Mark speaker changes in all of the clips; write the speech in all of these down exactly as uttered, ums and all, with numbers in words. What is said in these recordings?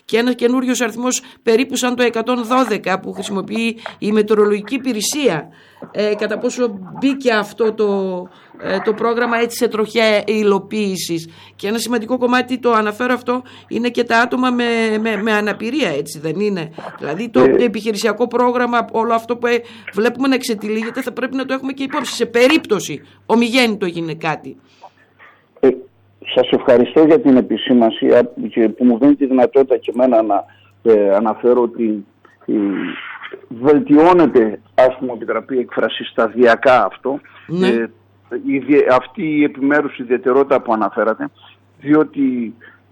Speaker 1: και ένας καινούριος αριθμός περίπου σαν το εκατόν δώδεκα που χρησιμοποιεί η Μετεωρολογική Υπηρεσία. Ε, κατά πόσο μπήκε αυτό το, ε, το πρόγραμμα έτσι σε τροχιά υλοποίησης. Και ένα σημαντικό κομμάτι, το αναφέρω αυτό, είναι και τα άτομα με, με, με αναπηρία, έτσι δεν είναι? Δηλαδή το ε, επιχειρησιακό πρόγραμμα, όλο αυτό που ε, βλέπουμε να εξετυλίγεται, θα πρέπει να το έχουμε και υπόψη σε περίπτωση ομιγέννητο γίνει κάτι.
Speaker 2: Ε, σας ευχαριστώ για την επισήμανση που μου δίνει τη δυνατότητα και εμένα να ε, αναφέρω ότι ε, βελτιώνεται, ας πούμε, επιτραπεί η έκφραση, σταδιακά αυτό, ναι. ε, η, αυτή η επιμέρους ιδιαιτερότητα που αναφέρατε, διότι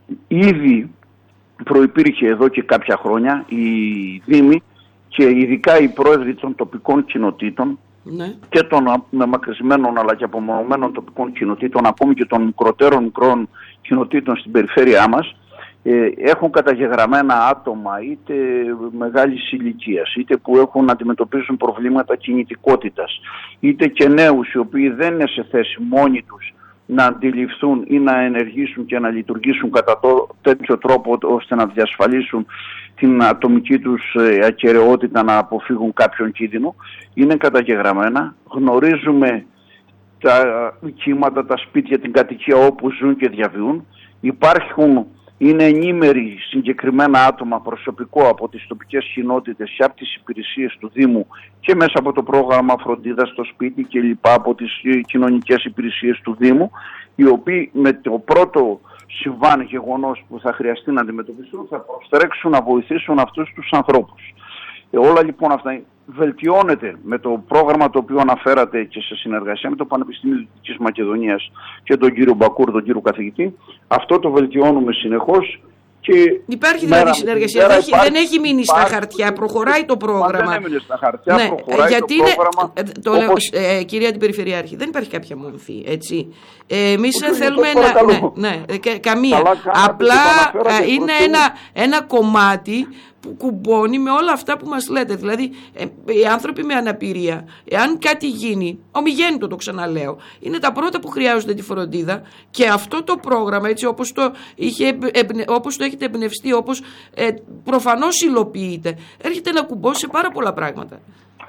Speaker 2: ήδη προϋπήρχε εδώ και κάποια χρόνια οι Δήμοι και ειδικά οι πρόεδροι των τοπικών κοινοτήτων, ναι. και των μεμακρυσμένων αλλά και απομονωμένων τοπικών κοινοτήτων, ακόμη και των μικροτέρων μικρών κοινοτήτων στην περιφέρειά μας, ε, έχουν καταγεγραμμένα άτομα είτε μεγάλης ηλικίας, είτε που έχουν να αντιμετωπίζουν προβλήματα κινητικότητας, είτε και νέους οι οποίοι δεν είναι σε θέση μόνοι τους να αντιληφθούν ή να ενεργήσουν και να λειτουργήσουν κατά το, τέτοιο τρόπο ώστε να διασφαλίσουν την ατομική τους ακεραιότητα, να αποφύγουν κάποιον κίνδυνο. Είναι καταγεγραμμένα, γνωρίζουμε τα κύματα, τα σπίτια, την κατοικία όπου ζουν και διαβιούν. Υπάρχουν, είναι ενήμεροι συγκεκριμένα άτομα, προσωπικό από τις τοπικές κοινότητες και από τις υπηρεσίες του Δήμου και μέσα από το πρόγραμμα φροντίδας στο σπίτι και λοιπά από τις κοινωνικές υπηρεσίες του Δήμου, οι οποίοι με το πρώτο συμβάν γεγονός που θα χρειαστεί να αντιμετωπιστούν θα προστρέξουν να βοηθήσουν αυτούς τους ανθρώπους. Ε, όλα λοιπόν αυτά βελτιώνεται με το πρόγραμμα το οποίο αναφέρατε και σε συνεργασία με το Πανεπιστήμιο Δυτικής Μακεδονίας και τον κύριο Μπακούρ, τον κύριο καθηγητή. Αυτό το βελτιώνουμε συνεχώς. Και
Speaker 1: υπάρχει δηλαδή συνεργασία, δεν, υπάρχει, δεν έχει μείνει υπάρχει, στα χαρτιά, προχωράει το πρόγραμμα.
Speaker 2: Δεν έμεινε στα χαρτιά, ναι, προχωράει
Speaker 1: γιατί
Speaker 2: το πρόγραμμα.
Speaker 1: Είναι, το όπως... λέω, ε, κυρία την Περιφερειάρχη, δεν υπάρχει κάποια μορφή, έτσι. Ε, εμείς θέλουμε να... Ναι, ναι, κα, καμία. Καλά, απλά ε, είναι ένα, ένα κομμάτι που κουμπώνει με όλα αυτά που μας λέτε. Δηλαδή, ε, οι άνθρωποι με αναπηρία, εάν κάτι γίνει, ομιγέννητο το ξαναλέω, είναι τα πρώτα που χρειάζονται τη φροντίδα και αυτό το πρόγραμμα, έτσι όπως το, είχε, εμπνε, όπως το έχετε εμπνευστεί, όπως ε, προφανώς υλοποιείται, έρχεται να κουμπώσει σε πάρα πολλά πράγματα.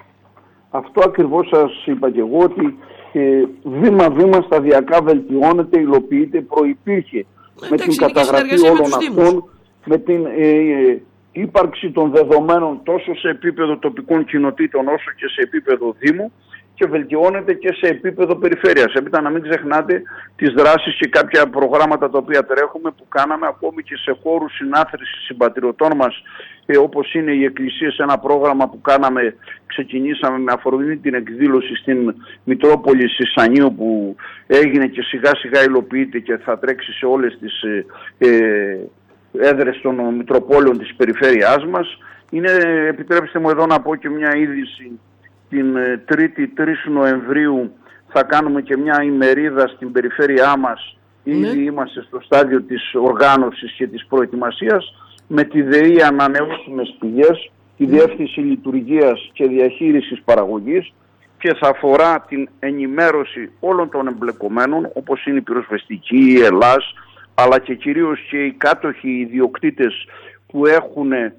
Speaker 2: Αυτό ακριβώς σας είπα και εγώ, ότι ε, βήμα-βήμα σταδιακά βελτιώνεται, υλοποιείται, προϋπήρχε με, με την καταγραφή όλων αυτών, με την... Ε, ε, ύπαρξη των δεδομένων τόσο σε επίπεδο τοπικών κοινοτήτων όσο και σε επίπεδο Δήμου και βελτιώνεται και σε επίπεδο περιφέρειας. Έπειτα να μην ξεχνάτε τις δράσεις και κάποια προγράμματα τα οποία τρέχουμε που κάναμε ακόμη και σε χώρους συνάθρησης συμπατριωτών μας, ε, όπως είναι οι εκκλησίες, ένα πρόγραμμα που κάναμε, ξεκινήσαμε με αφορμή την εκδήλωση στην Μητρόπολη Σισανίου που έγινε και σιγά σιγά υλοποιείται και θα τρέξει σε όλες τις ε, ε, έδρες των Μητροπόλεων της περιφέρειάς μας. Είναι, επιτρέψτε μου εδώ να πω και μια είδηση, την τρίτη τρεις Νοεμβρίου θα κάνουμε και μια ημερίδα στην περιφέρειά μας. Ναι. Ήδη είμαστε στο στάδιο της οργάνωσης και της προετοιμασίας με τη ΔΕΗ Ανανεώσιμες Πηγές, τη Διεύθυνση Λειτουργίας και Διαχείρισης Παραγωγής και θα αφορά την ενημέρωση όλων των εμπλεκομένων όπως είναι η πυροσβεστική, η Ελλάς, αλλά και κυρίως και οι κάτοχοι, οι ιδιοκτήτες που έχουν ε,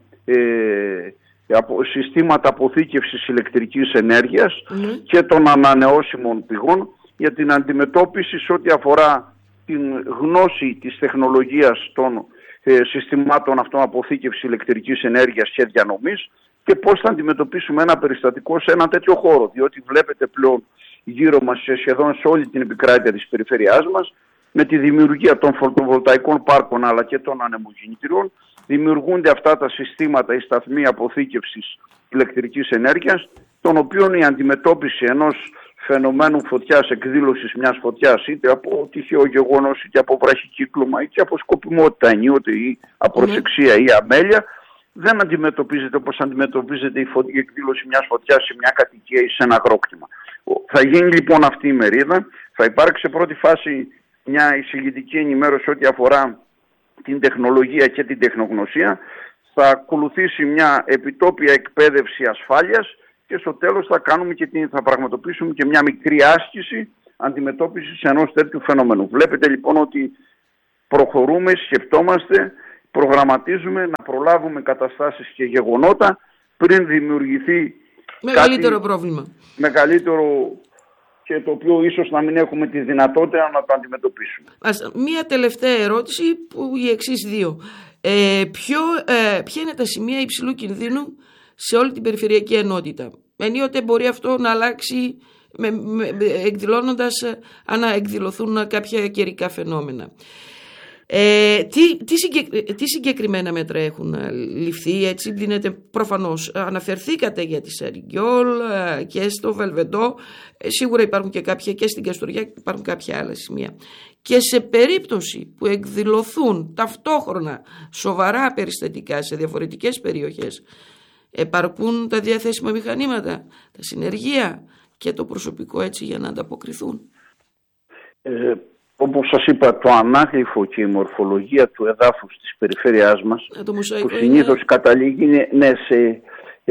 Speaker 2: συστήματα αποθήκευσης ηλεκτρικής ενέργειας mm. και των ανανεώσιμων πηγών για την αντιμετώπιση σε ό,τι αφορά την γνώση της τεχνολογίας των ε, συστημάτων αυτών αποθήκευσης ηλεκτρικής ενέργειας και διανομής και πώς θα αντιμετωπίσουμε ένα περιστατικό σε ένα τέτοιο χώρο, διότι βλέπετε πλέον γύρω μας σε σχεδόν σε όλη την επικράτεια της περιφέρειάς μας με τη δημιουργία των φωτοβολταϊκών πάρκων αλλά και των ανεμογεννητριών δημιουργούνται αυτά τα συστήματα, οι σταθμοί αποθήκευσης ηλεκτρικής ενέργειας, των οποίων η αντιμετώπιση ενός φαινομένου φωτιάς, εκδήλωσης μιας φωτιάς, είτε από τυχαίο γεγονός, είτε από βραχικύκλωμα, είτε από σκοπιμότητα ενίοτε ή απροσεξία ή αμέλεια, δεν αντιμετωπίζεται όπως αντιμετωπίζεται η, φω... η εκδήλωση μιας φωτιάς σε μια κατοικία ή σε ένα αγρόκτημα. Θα γίνει λοιπόν αυτή η μερίδα, θα υπάρξει σε πρώτη φάση μια εισηγητική ενημέρωση ό,τι αφορά την τεχνολογία και την τεχνογνωσία, θα ακολουθήσει μια επιτόπια εκπαίδευση ασφάλειας και στο τέλος θα, κάνουμε και την, θα πραγματοποιήσουμε και μια μικρή άσκηση αντιμετώπισης ενός τέτοιου φαινομένου. Βλέπετε λοιπόν ότι προχωρούμε, σκεπτόμαστε, προγραμματίζουμε να προλάβουμε καταστάσεις και γεγονότα πριν δημιουργηθεί
Speaker 1: μεγαλύτερο
Speaker 2: κάτι
Speaker 1: πρόβλημα.
Speaker 2: Μεγαλύτερο και το οποίο ίσως να μην έχουμε τη δυνατότητα να το αντιμετωπίσουμε.
Speaker 1: Ας, μία τελευταία ερώτηση που οι εξής δύο. Ε, ποιο, ε, ποια είναι τα σημεία υψηλού κινδύνου σε όλη την περιφερειακή ενότητα? Ενίοτε μπορεί αυτό να αλλάξει με, με, εκδηλώνοντας αν εκδηλωθούν κάποια καιρικά φαινόμενα. Ε, τι, τι, συγκεκ, τι συγκεκριμένα μέτρα έχουν ληφθεί? Έτσι δίνεται, προφανώς αναφερθήκατε για τη Σαριγγιόλ και στο Βελβεντό, ε, σίγουρα υπάρχουν και κάποια και στην Καστοριά, υπάρχουν κάποια άλλα σημεία. Και σε περίπτωση που εκδηλωθούν ταυτόχρονα σοβαρά περιστατικά σε διαφορετικές περιοχές, επαρκούν τα διαθέσιμα μηχανήματα, τα συνεργεία και το προσωπικό έτσι για να ανταποκριθούν?
Speaker 2: Ε, όπως σας είπα, το ανάγλυφο και η μορφολογία του εδάφους της περιφέρειάς μας, που συνήθως είναι... καταλήγει ναι, σε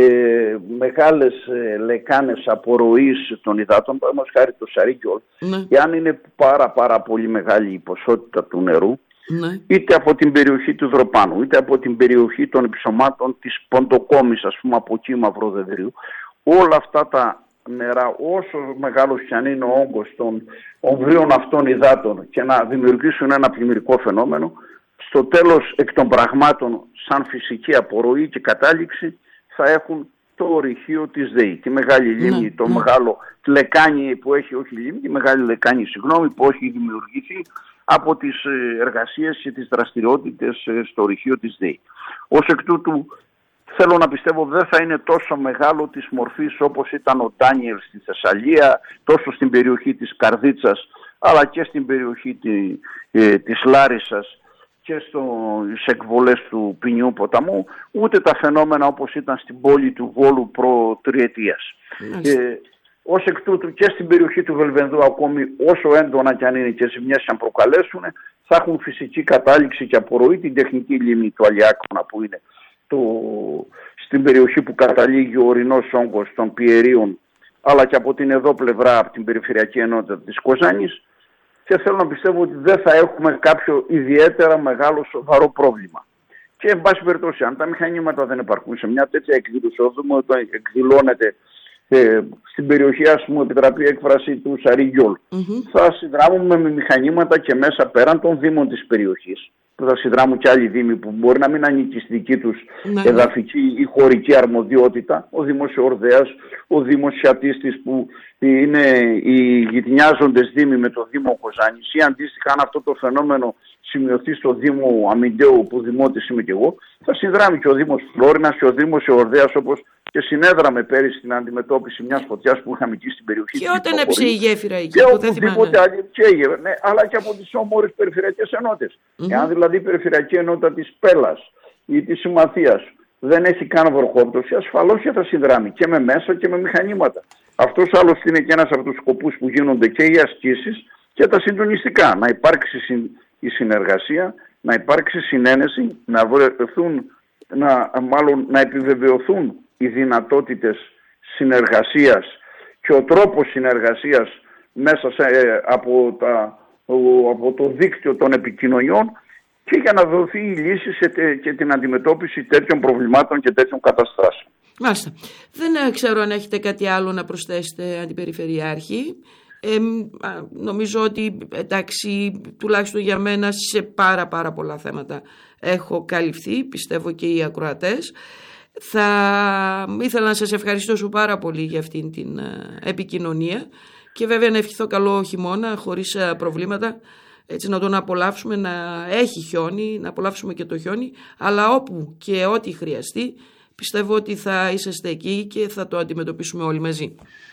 Speaker 2: ε, μεγάλες ε, λεκάνες απορροής των υδάτων, παραδείγματος χάρη το Σαρίγγιολ, ναι. Και αν είναι πάρα πάρα πολύ μεγάλη η ποσότητα του νερού, ναι. Είτε από την περιοχή του Δροπάνου, είτε από την περιοχή των υψωμάτων της Ποντοκόμης, ας πούμε από εκεί Μαυροδεδρίου, όλα αυτά τα νερά, όσο μεγάλος κι αν είναι ο όγκος των ομβρίων αυτών υδάτων και να δημιουργήσουν ένα πλημμυρικό φαινόμενο, στο τέλος εκ των πραγμάτων σαν φυσική απορροή και κατάληξη θα έχουν το ορυχείο της ΔΕΗ, τη μεγάλη λίμνη, ναι, το ναι. μεγάλο λεκάνι που έχει, όχι λίμνη, τη μεγάλη λεκάνι, συγγνώμη, που έχει δημιουργηθεί από τις εργασίες και τις δραστηριότητες στο ορυχείο της ΔΕΗ. Ως εκ τούτου, θέλω να πιστεύω δεν θα είναι τόσο μεγάλο της μορφής όπως ήταν ο Ντάνιελ στη Θεσσαλία, τόσο στην περιοχή της Καρδίτσας, αλλά και στην περιοχή τη, ε, της Λάρισσας και στις εκβολές του Ποινιού ποταμού, ούτε τα φαινόμενα όπως ήταν στην πόλη του Βόλου προ τριετίας. Ε, ως εκ τούτου και στην περιοχή του Βελβενδού, ακόμη όσο έντονα κι αν είναι και ζημιές αν προκαλέσουν, θα έχουν φυσική κατάληξη και απορροή την τεχνική λίμνη του Αλιάκωνα που είναι το, στην περιοχή που καταλήγει ο ορεινός όγκος των πιερίων, αλλά και από την εδώ πλευρά, από την περιφερειακή ενότητα της Κοζάνης, και θέλω να πιστεύω ότι δεν θα έχουμε κάποιο ιδιαίτερα μεγάλο σοβαρό πρόβλημα. Και εν πάση περιπτώσει, αν τα μηχανήματα δεν επαρκούν σε μια τέτοια εκδήλωση, όταν εκδηλώνεται ε, στην περιοχή, ας πούμε, επιτραπεί έκφραση του Σαρίγγιολ, mm-hmm. θα συνδράμουμε με μηχανήματα και μέσα πέραν των δήμων της περιοχής, που θα συνδράμουν και άλλοι δήμοι που μπορεί να μην ανήκει στη δική τους ναι, εδαφική ή χωρική αρμοδιότητα, ο Δήμος Ορδέας, ο Δήμος Σιατίστης που είναι οι γειτνιάζοντες δήμοι με το Δήμο Κοζάνης, ή αντίστοιχα αν αυτό το φαινόμενο σημειωθεί στο Δήμο Αμιντέου που δημότης είμαι και εγώ, θα συνδράμει και ο Δήμος Φλόρινας και ο Δήμος Ορδέας, όπως και συνέδραμε πέρυσι στην αντιμετώπιση μιας φωτιάς που είχαμε εκεί στην περιοχή.
Speaker 1: Και όταν έψε η γέφυρα εκεί.
Speaker 2: Και οπουδήποτε άλλη και, ναι, αλλά και από τις όμορες περιφερειακές ενότητες. Mm-hmm. Εάν δηλαδή η περιφερειακή ενότητα της Πέλας ή της Συμμαθίας δεν έχει καν βροχόπτωση, ασφαλώς και θα συνδράμει και με μέσα και με μηχανήματα. Αυτός άλλωστε είναι και ένας από τους σκοπούς που γίνονται και οι ασκήσεις και τα συντονιστικά. Να υπάρξει η συνεργασία, να υπάρξει συνένεση, να βρεθούν, να, μάλλον να επιβεβαιωθούν οι δυνατότητες συνεργασίας και ο τρόπος συνεργασίας μέσα σε, από, τα, από το δίκτυο των επικοινωνιών και για να δοθεί η λύση σε, και την αντιμετώπιση τέτοιων προβλημάτων και τέτοιων καταστάσεων.
Speaker 1: Μάλιστα. Δεν ξέρω αν έχετε κάτι άλλο να προσθέσετε, Αντιπεριφερειάρχη. Ε, νομίζω ότι εντάξει, τουλάχιστον για μένα σε πάρα πάρα πολλά θέματα έχω καλυφθεί, πιστεύω και οι ακροατές. Θα ήθελα να σας ευχαριστήσω πάρα πολύ για αυτήν την επικοινωνία και βέβαια να ευχηθώ καλό χειμώνα χωρίς προβλήματα, έτσι να τον απολαύσουμε, να έχει χιόνι, να απολαύσουμε και το χιόνι, αλλά όπου και ό,τι χρειαστεί πιστεύω ότι θα είσαστε εκεί και θα το αντιμετωπίσουμε όλοι μαζί.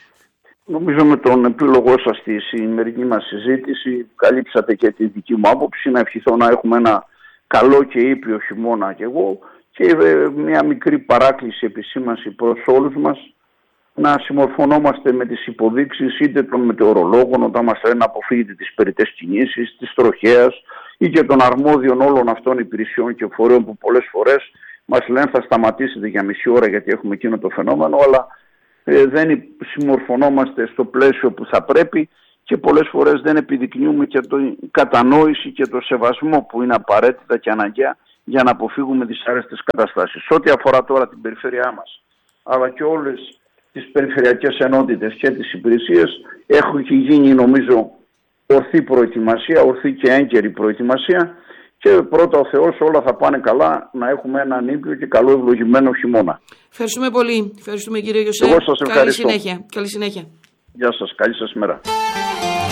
Speaker 2: Νομίζω με τον επίλογό σας στη σημερινή μας συζήτηση καλύψατε και τη δική μου άποψη. Να ευχηθώ να έχουμε ένα καλό και ήπιο χειμώνα κι εγώ και μια μικρή παράκληση, επισήμανση προς όλους μας να συμμορφωνόμαστε με τις υποδείξεις είτε των μετεωρολόγων όταν μας λένε να αποφύγετε τις περιττές κινήσεις, της τροχέας ή και των αρμόδιων όλων αυτών υπηρεσιών και φορέων που πολλές φορές μας λένε θα σταματήσετε για μισή ώρα γιατί έχουμε εκείνο το φαινόμενο, αλλά ε, δεν συμμορφωνόμαστε στο πλαίσιο που θα πρέπει και πολλές φορές δεν επιδεικνύουμε και την κατανόηση και το σεβασμό που είναι απαραίτητα και αναγκαία για να αποφύγουμε δυσάρεστες καταστάσεις. Ό,τι αφορά τώρα την περιφέρειά μας, αλλά και όλες τις περιφερειακές ενότητες και τις υπηρεσίες, έχει γίνει νομίζω ορθή προετοιμασία, ορθή και έγκαιρη προετοιμασία και πρώτα ο Θεός όλα θα πάνε καλά, να έχουμε έναν ήπιο και καλό ευλογημένο χειμώνα.
Speaker 1: Ευχαριστούμε πολύ. Ευχαριστούμε κύριε Γιωσέ.
Speaker 2: Εγώ σας ευχαριστώ.
Speaker 1: Καλή συνέχεια. Καλή συνέχεια.
Speaker 2: Γεια σας. Καλή σας μέρα.